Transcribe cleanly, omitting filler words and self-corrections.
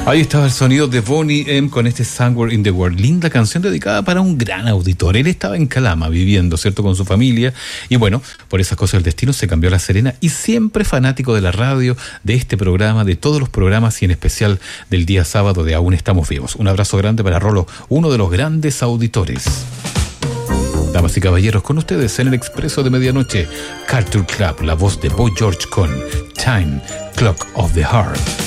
Ahí estaba el sonido de Boney M con este Somewhere in the World. Linda canción dedicada para un gran auditor. Él estaba en Calama viviendo, ¿cierto?, con su familia. Y bueno, por esas cosas del destino se cambió a La Serena y siempre fanático de la radio, de este programa, de todos los programas y en especial del día sábado de Aún Estamos Vivos. Un abrazo grande para Rolo, uno de los grandes auditores. Damas y caballeros, con ustedes en el Expreso de Medianoche, Culture Club, la voz de Boy George con Time, Clock of the Heart.